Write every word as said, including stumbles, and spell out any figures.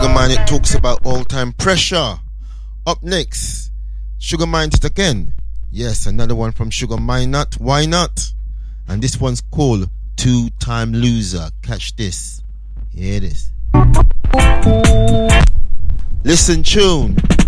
Sugar Man, it talks about all-time pressure. Up next, Sugar Mind It again. Yes, another one from Sugar Mind Not. Why not? And this one's called Two-Time Loser. Catch this. Here it is. Listen, tune.